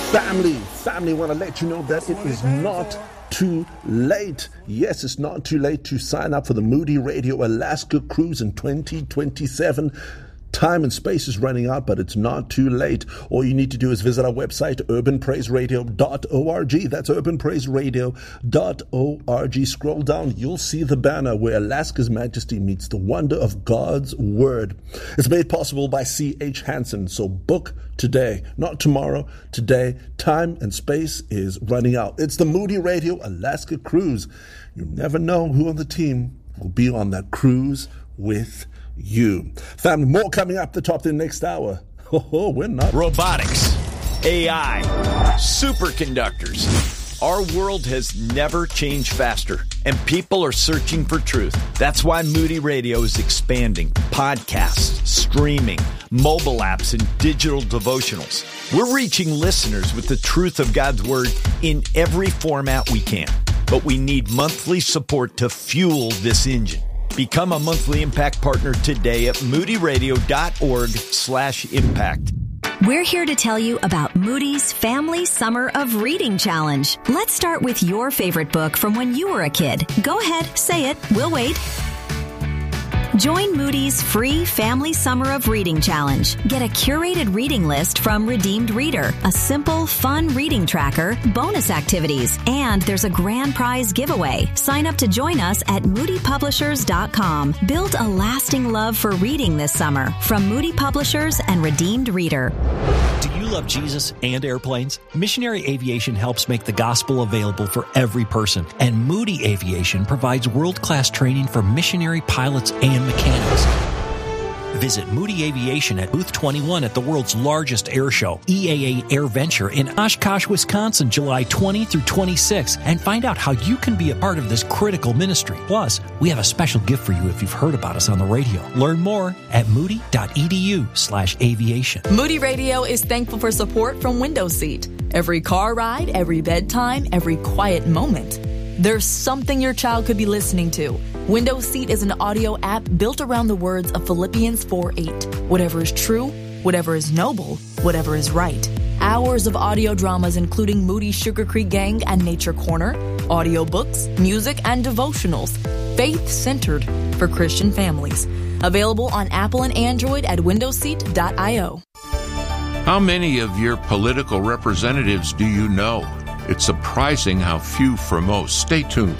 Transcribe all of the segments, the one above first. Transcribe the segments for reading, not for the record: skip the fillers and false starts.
Family, want to let you know that it is not too late. Yes, it's not too late to sign up for the Moody Radio Alaska Cruise in 2027. Time and space is running out, but it's not too late. All you need to do is visit our website, urbanpraiseradio.org. That's urbanpraiseradio.org. Scroll down, you'll see the banner where Alaska's Majesty meets the wonder of God's Word. It's made possible by C.H. Hansen, so book today, not tomorrow, today. Time and space is running out. It's the Moody Radio Alaska Cruise. You never know who on the team will be on that cruise with you. Family, more coming up the top of the next hour. Oh, we're not. Robotics, AI, superconductors. Our world has never changed faster, and people are searching for truth. That's why Moody Radio is expanding podcasts, streaming, mobile apps, and digital devotionals. We're reaching listeners with the truth of God's Word in every format we can, but we need monthly support to fuel this engine. Become a monthly impact partner today at moodyradio.org/impact. We're here to tell you about Moody's Family Summer of Reading Challenge. Let's start with your favorite book from when you were a kid. Go ahead, say it. We'll wait. Join Moody's free Family Summer of Reading Challenge. Get a curated reading list from Redeemed Reader, a simple, fun reading tracker, bonus activities, and there's a grand prize giveaway. Sign up to join us at moodypublishers.com. Build a lasting love for reading this summer from Moody Publishers and Redeemed Reader. Do you love Jesus and airplanes? Missionary Aviation helps make the gospel available for every person, and Moody Aviation provides world-class training for missionary pilots and mechanics. Visit Moody Aviation at Booth 21 at the world's largest air show, EAA Air Venture in Oshkosh, Wisconsin, July 20 through 26, and find out how you can be a part of this critical ministry. Plus, we have a special gift for you if you've heard about us on the radio. Learn more at moody.edu/aviation. Moody Radio is thankful for support from Window Seat. Every car ride, every bedtime, every quiet moment. There's something your child could be listening to. Window Seat is an audio app built around the words of Philippians 4:8. Whatever is true, whatever is noble, whatever is right. Hours of audio dramas including Moody's Sugar Creek Gang and Nature Corner, audiobooks, music, and devotionals. Faith-centered for Christian families. Available on Apple and Android at windowseat.io. How many of your political representatives do you know? It's surprising how few for most. Stay tuned.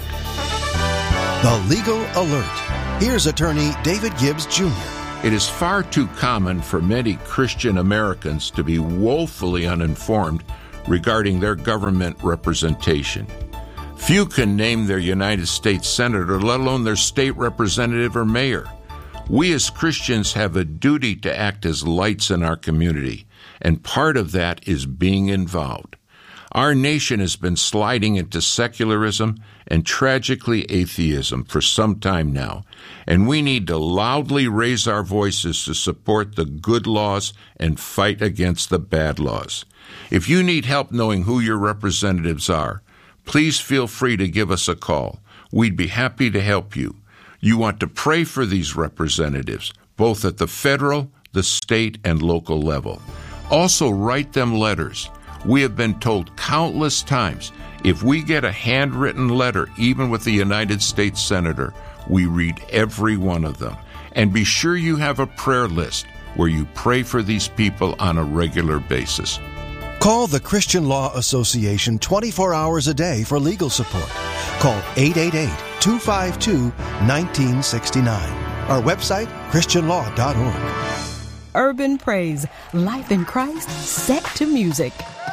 The Legal Alert. Here's attorney David Gibbs Jr. It is far too common for many Christian Americans to be woefully uninformed regarding their government representation. Few can name their United States Senator, let alone their state representative or mayor. We as Christians have a duty to act as lights in our community, and part of that is being involved. Our nation has been sliding into secularism and tragically atheism for some time now, and we need to loudly raise our voices to support the good laws and fight against the bad laws. If you need help knowing who your representatives are, please feel free to give us a call. We'd be happy to help you. You want to pray for these representatives, both at the federal, the state, and local level. Also, write them letters. We have been told countless times, if we get a handwritten letter, even with the United States Senator, we read every one of them. And be sure you have a prayer list where you pray for these people on a regular basis. Call the Christian Law Association 24 hours a day for legal support. Call 888-252-1969. Our website, christianlaw.org. Urban Praise, life in Christ set to music.